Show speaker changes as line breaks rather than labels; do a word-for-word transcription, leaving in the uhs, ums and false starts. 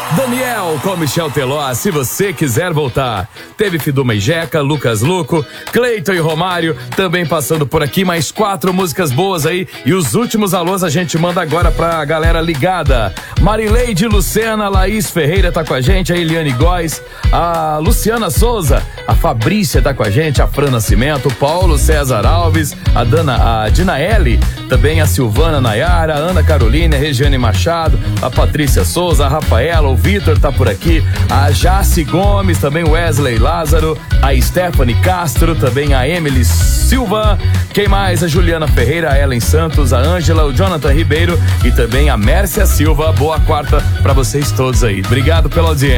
Daniel com Michel Teló, se você quiser voltar. Teve Fiduma e Jeca, Lucas Luco, Cleiton e Romário, também passando por aqui, mais quatro músicas boas aí. E os últimos alôs a gente manda agora pra galera ligada. Marileide Lucena, Laís Ferreira tá com a gente, a Eliane Góes, a Luciana Souza, a Fabrícia tá com a gente, a Fran Nascimento, Paulo César Alves, a Dana, a Dinaele, também a Silvana Nayara, a Ana Carolina, a Regiane Machado, a Patrícia Souza, a Rafaela, o Vitor tá por aqui, a Jaci Gomes, também o Wesley Lázaro, a Stephanie Castro, também a Emily Silva, quem mais? A Juliana Ferreira, a Ellen Santos, a Ângela, o Jonathan Ribeiro e também a Mércia Silva. Boa quarta pra vocês todos aí. Obrigado pela audiência.